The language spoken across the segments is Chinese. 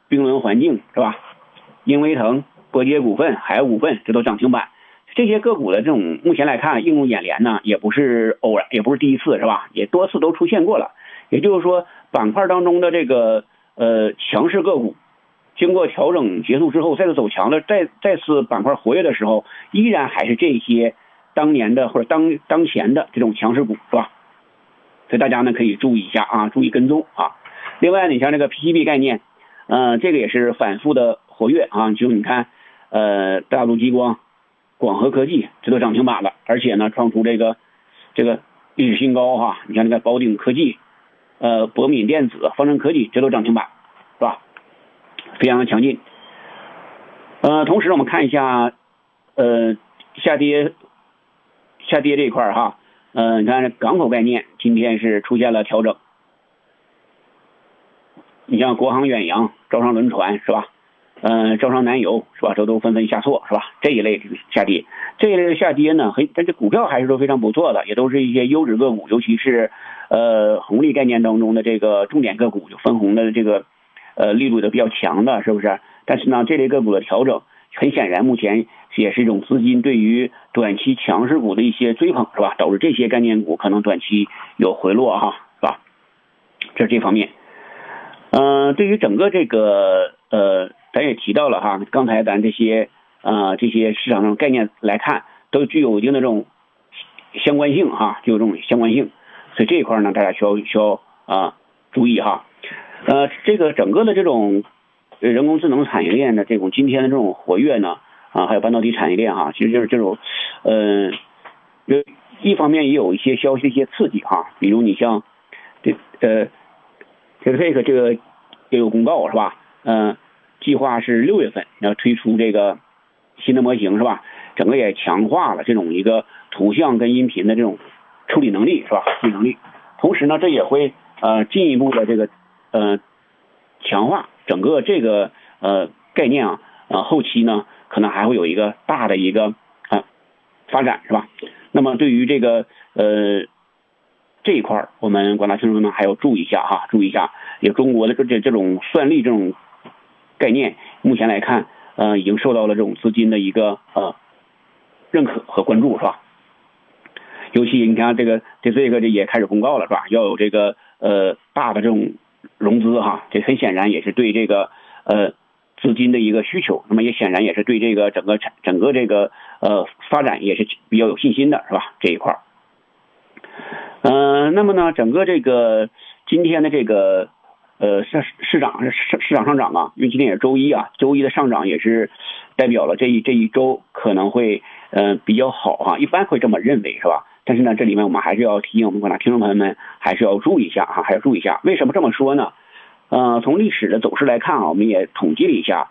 冰轮环境是吧？英维腾、波杰股份、海股份这都涨停板。这些个股的这种目前来看映入眼帘呢，也不是偶然，也不是第一次是吧？也多次都出现过了。也就是说，板块当中的这个强势个股，经过调整结束之后再次走强的，再次板块活跃的时候，依然还是这些当年的或者当前的这种强势股是吧？所以大家呢可以注意一下啊，注意跟踪啊。另外你像这个 PCB 概念，这个也是反复的活跃啊，就你看大陆激光、广和科技这都涨停板了，而且呢创出这个历史新高哈。你像这个宝鼎科技、博敏电子、方正科技这都涨停板是吧？非常的强劲。同时我们看一下下跌这一块哈。你看港口概念今天是出现了调整，你像国航远洋、招商轮船是吧？招商南油是吧？这都纷纷下挫是吧？这一类下跌，这一类的下跌呢，但这股票还是都非常不错的，也都是一些优质个股，尤其是红利概念当中的这个重点个股，就分红的这个力度的比较强的，是不是？但是呢，这类个股的调整，很显然目前也是一种资金对于短期强势股的一些追捧是吧？导致这些概念股可能短期有回落哈，是吧？这是这方面。对于整个这个咱也提到了哈，刚才咱这些市场上概念来看，都具有一定的这种相关性哈，具有这种相关性，所以这一块呢，大家需要注意哈。这个整个的这种人工智能产业链的这种今天的这种活跃呢，还有半导体产业链哈，其实就是这种一方面也有一些消息一些刺激哈，比如你像这个也有公告是吧？计划是6月份要推出这个新的模型是吧？整个也强化了这种一个图像跟音频的这种处理能力是吧？处理能力，同时呢，这也会进一步的这个强化整个这个概念啊，后期呢可能还会有一个大的一个发展是吧？那么对于这个这一块我们广大听众们还要注意一下哈，注意一下，也中国的这种算力这种概念，目前来看已经受到了这种资金的一个认可和关注是吧？尤其你看这个也开始公告了是吧？要有这个大的这种融资哈，这很显然也是对这个资金的一个需求，那么也显然也是对这个整个这个发展也是比较有信心的是吧？这一块那么呢，整个这个今天的这个市场上涨啊，因为今天也是周一啊，周一的上涨也是代表了这一周可能会比较好啊，一般会这么认为是吧？但是呢，这里面我们还是要提醒我们广大听众朋友们，还是要注意一下啊，还要注意一下。为什么这么说呢？从历史的走势来看啊，我们也统计了一下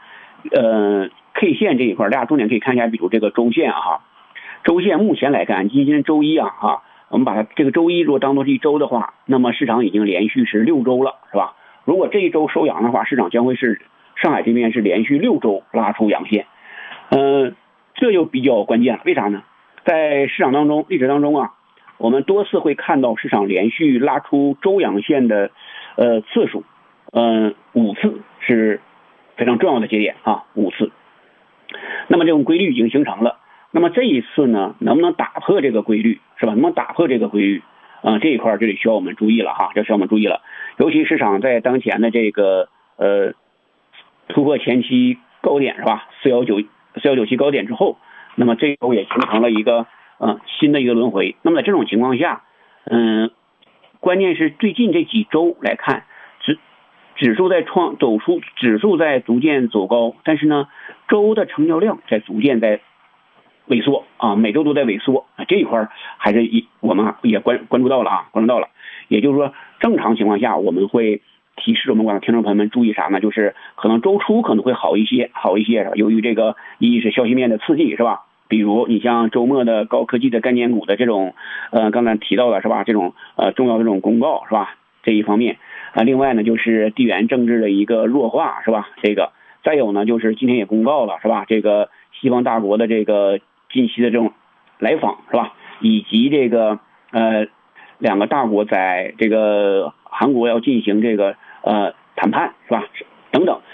，K 线这一块，大家重点可以看一下，比如这个周线啊，周线目前来看，今天周一啊我们把它这个周一如果当作是一周的话，那么市场已经连续是6周了，是吧？如果这一周收阳的话，市场将会是上海这边是连续6周拉出阳线，这就比较关键了。为啥呢？在市场当中，历史当中啊，我们多次会看到市场连续拉出周阳线的次数，5次是非常重要的节点啊，5次。那么这种规律已经形成了。那么这一次呢，能不能打破这个规律是吧？能不能打破这个规律这一块这里需要我们注意了哈，这需要我们注意了。尤其市场在当前的这个突破前期高点是吧？4197高点之后，那么这一周也形成了一个新的一个轮回。那么在这种情况下，关键是最近这几周来看，指数在逐渐走高，但是呢，周的成交量在逐渐在萎缩啊，每周都在萎缩啊，这一块还是我们也关注到了啊，关注到了。也就是说，正常情况下，我们会提示我们广大听众朋友们注意啥呢？就是可能周初可能会好一些是吧？由于这个一是消息面的刺激是吧？比如你像周末的高科技的概念股的这种刚才提到的是吧？这种重要的这种公告是吧？这一方面另外呢就是地缘政治的一个弱化是吧？这个再有呢就是今天也公告了是吧？这个西方大国的这个近期的这种来访是吧？以及这个两个大国在这个韩国要进行这个谈判是吧？等等，